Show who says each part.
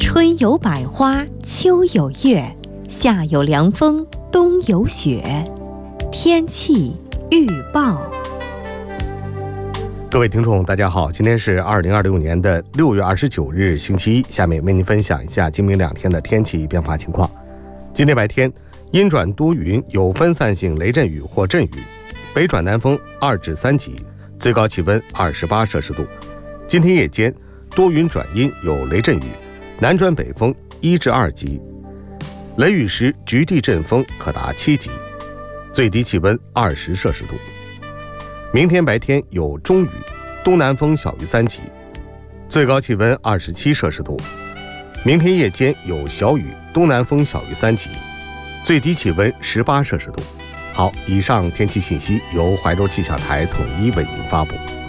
Speaker 1: 春有百花，秋有月，夏有凉风，冬有雪。天气预报。
Speaker 2: 各位听众大家好，今天是2026年的6月29日星期一，下面为您分享一下今明两天的天气变化情况。今天白天阴转多云，有分散性雷阵雨或阵雨，北转南风2至3级，最高气温28摄氏度。今天夜间多云转阴，有雷阵雨，南转北风1至2级，雷雨时局地阵风可达7级，最低气温20摄氏度。明天白天有中雨，东南风小于3级，最高气温27摄氏度。明天夜间有小雨，东南风小于3级，最低气温18摄氏度。好，以上天气信息由怀柔气象台统一为您发布。